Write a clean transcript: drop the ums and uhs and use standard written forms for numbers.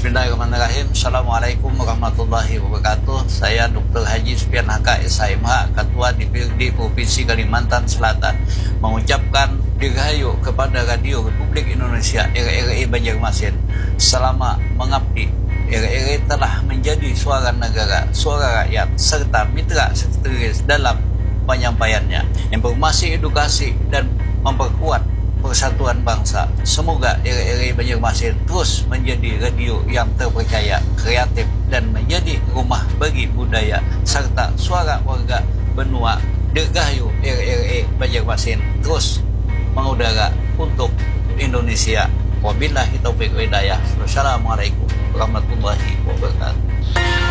Bismillahirrahmanirrahim. Assalamualaikum warahmatullahi wabarakatuh. Saya Dr. Haji Supian Haka SHMH, Ketua DPRD Provinsi Kalimantan Selatan, mengucapkan dirgahayu kepada Radio Republik Indonesia RRI Banjarmasin. Selama mengabdi, RRI telah menjadi suara negara, suara rakyat, serta mitra strategis dalam penyampaiannya, informasi, edukasi, dan memperkuat persatuan bangsa. Semoga RRI Banjarmasin terus menjadi radio yang terpercaya, kreatif, dan menjadi rumah bagi budaya serta suara warga benua. Dirgahayu RRI Banjarmasin terus mengudara untuk Indonesia. Wabillahi taufiq wal hidayah. Wassalamualaikum warahmatullahi wabarakatuh.